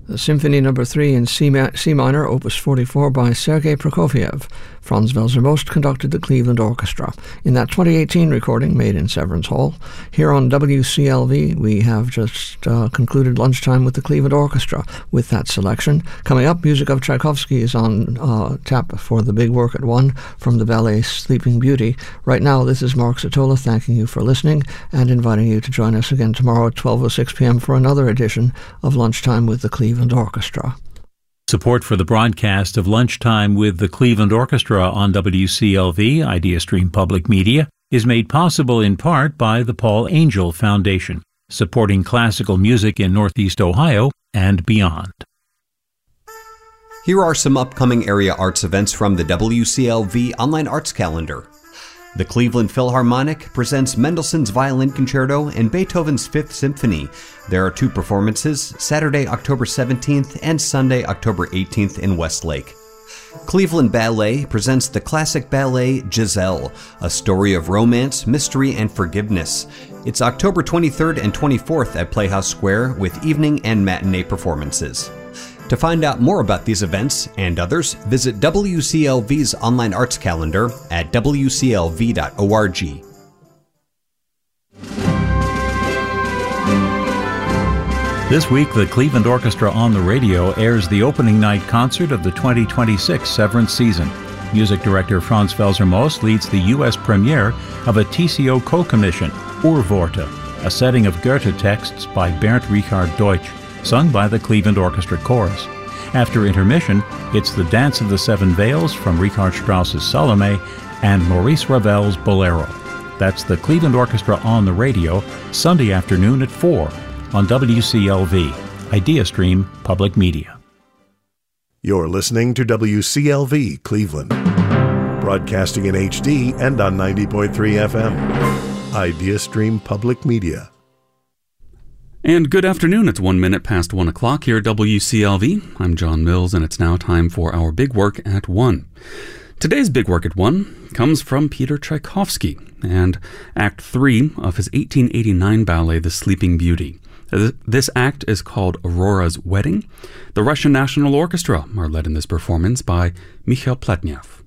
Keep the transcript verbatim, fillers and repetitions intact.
Symphony Number three in C, ma- C minor, Opus forty-four by Sergei Prokofiev. Franz Welser-Most conducted the Cleveland Orchestra in that twenty eighteen recording made in Severance Hall. Here on W C L V, we have just uh, concluded lunchtime with the Cleveland Orchestra with that selection. Coming up, music of Tchaikovsky is on uh, tap for the big work at one from the ballet Sleeping Beauty. Right now, this is Mark Satola thanking you for listening and inviting you to join us again tomorrow at twelve oh six p.m. for another edition of Lunchtime with the Cleveland Orchestra. Support for the broadcast of Lunchtime with the Cleveland Orchestra on W C L V, IdeaStream Public Media, is made possible in part by the Paul Angel Foundation, supporting classical music in Northeast Ohio and beyond. Here are some upcoming area arts events from the W C L V Online Arts Calendar. The Cleveland Philharmonic presents Mendelssohn's Violin Concerto and Beethoven's Fifth Symphony. There are two performances, Saturday, October seventeenth and Sunday, October eighteenth in Westlake. Cleveland Ballet presents the classic ballet Giselle, a story of romance, mystery, and forgiveness. It's October twenty-third and twenty-fourth at Playhouse Square with evening and matinee performances. To find out more about these events and others, visit W C L V's online arts calendar at w c l v dot org. This week, the Cleveland Orchestra on the Radio airs the opening night concert of the twenty twenty-six Severance season. Music director Franz Welser-Most leads the U S premiere of a T C O co-commission, Urworte, a setting of Goethe texts by Bernd Richard Deutsch, sung by the Cleveland Orchestra Chorus. After intermission, it's the Dance of the Seven Veils from Richard Strauss's Salome and Maurice Ravel's Bolero. That's the Cleveland Orchestra on the Radio, Sunday afternoon at four on W C L V, IdeaStream Public Media. You're listening to W C L V Cleveland, broadcasting in H D and on ninety point three F M. IdeaStream Public Media. And good afternoon. It's one minute past one o'clock here at W C L V. I'm John Mills, and it's now time for our Big Work at One. Today's Big Work at One comes from Peter Tchaikovsky and Act Three of his eighteen eighty-nine ballet, The Sleeping Beauty. This act is called Aurora's Wedding. The Russian National Orchestra are led in this performance by Mikhail Pletnev.